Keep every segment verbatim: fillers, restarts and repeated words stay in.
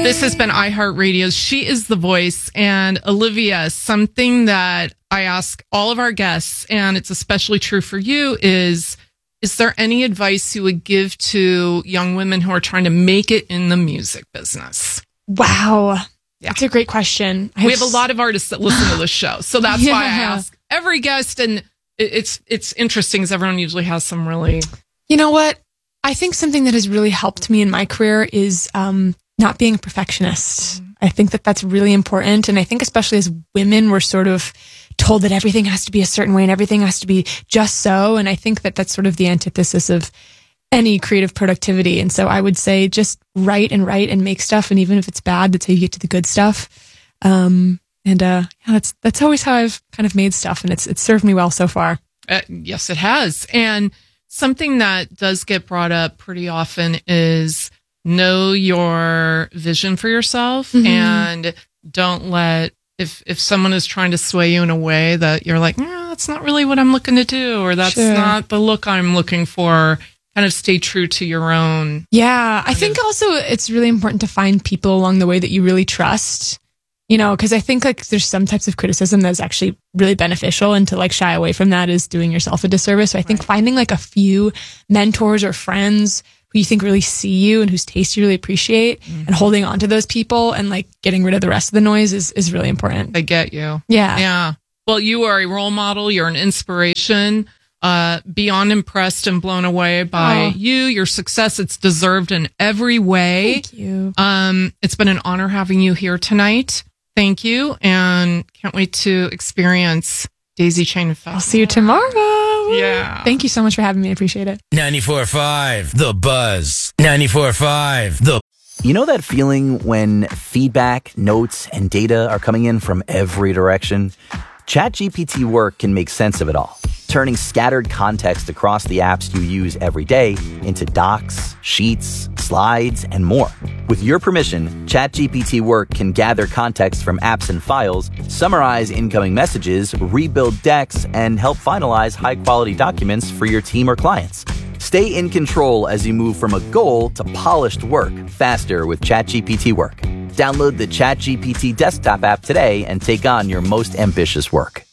This has been iHeartRadio's She Is the Voice. And Olivia, something that I ask all of our guests, and it's especially true for you, is, is there any advice you would give to young women who are trying to make it in the music business? Wow. Yeah. That's a great question. I we have a lot of artists that listen to the show. So that's yeah. why I ask every guest. And it's, it's interesting because everyone usually has some really... You know what? I think something that has really helped me in my career is um, not being a perfectionist. Mm-hmm. I think that that's really important. And I think especially as women, we're sort of told that everything has to be a certain way and everything has to be just so. And I think that that's sort of the antithesis of any creative productivity. And so I would say just write and write and make stuff. And even if it's bad, that's how you get to the good stuff. Um, and uh, yeah, that's that's always how I've kind of made stuff. And it's it's served me well so far. Uh, yes, it has. And something that does get brought up pretty often is know your vision for yourself mm-hmm. and don't let, if, if someone is trying to sway you in a way that you're like, nah, that's not really what I'm looking to do, or that's sure. not the look I'm looking for, kind of stay true to your own. Yeah. I think of- also it's really important to find people along the way that you really trust. You know, because I think like there's some types of criticism that's actually really beneficial, and to like shy away from that is doing yourself a disservice. So I think right. finding like a few mentors or friends who you think really see you and whose taste you really appreciate mm-hmm. and holding on to those people and like getting rid of the rest of the noise is, is really important. I get you. Yeah. Yeah. Well, you are a role model. You're an inspiration. Uh, beyond impressed and blown away by oh. you, your success. It's deserved in every way. Thank you. Um, it's been an honor having you here tonight. Thank you, and can't wait to experience Daisy Chain Festival. I'll see you tomorrow. Yeah. Thank you so much for having me. I appreciate it. ninety-four point five The Buzz. ninety-four point five The You know that feeling when feedback, notes, and data are coming in from every direction? ChatGPT Work can make sense of it all, turning scattered context across the apps you use every day into docs, sheets, slides, and more. With your permission, ChatGPT Work can gather context from apps and files, summarize incoming messages, rebuild decks, and help finalize high-quality documents for your team or clients. Stay in control as you move from a goal to polished work faster with ChatGPT Work. Download the ChatGPT desktop app today and take on your most ambitious work.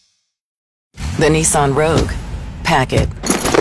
The Nissan Rogue. Pack it.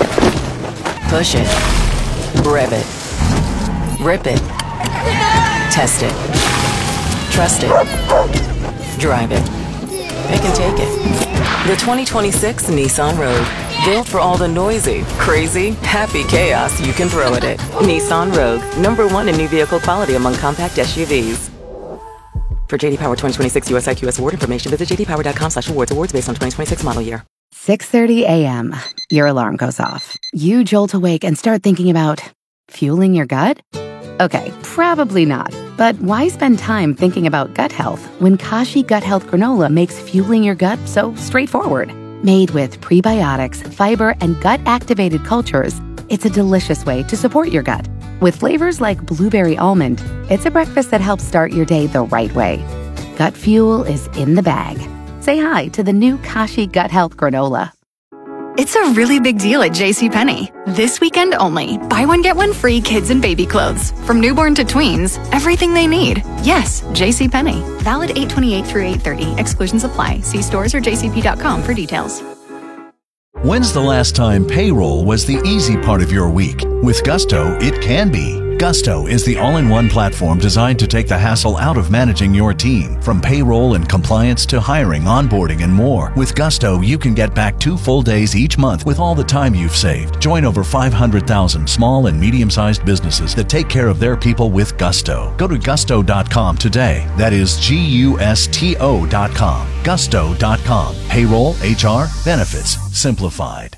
Push it. Rev it. Rip it. Test it. Trust it. Drive it. Pick and take it. The twenty twenty-six Nissan Rogue. Built for all the noisy, crazy, happy chaos you can throw at it. Nissan Rogue. Number one in new vehicle quality among compact S U Vs. For J D Power twenty twenty-six U S I Q S award information, visit j d power dot com slash awards. Awards based on twenty twenty-six model year. six thirty a.m. Your alarm goes off. You jolt awake and start thinking about fueling your gut? Okay, probably not. But why spend time thinking about gut health when Kashi Gut Health Granola makes fueling your gut so straightforward? Made with prebiotics, fiber, and gut-activated cultures, it's a delicious way to support your gut. With flavors like blueberry almond, it's a breakfast that helps start your day the right way. Gut fuel is in the bag. Say hi to the new Kashi Gut Health Granola. It's a really big deal at JCPenney. This weekend only, buy one, get one free kids and baby clothes. From newborn to tweens, everything they need. Yes, JCPenney. Valid eight twenty-eight through eight thirty. Exclusions apply. See stores or j c p dot com for details. When's the last time payroll was the easy part of your week? With Gusto, it can be. Gusto is the all-in-one platform designed to take the hassle out of managing your team. From payroll and compliance to hiring, onboarding, and more. With Gusto, you can get back two full days each month with all the time you've saved. Join over five hundred thousand small and medium-sized businesses that take care of their people with Gusto. Go to gusto dot com today. That is G U S T O dot com. gusto dot com. Payroll, H R, benefits, simplified.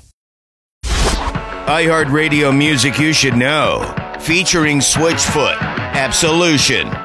iHeartRadio music you should know. Featuring Switchfoot, Absolution,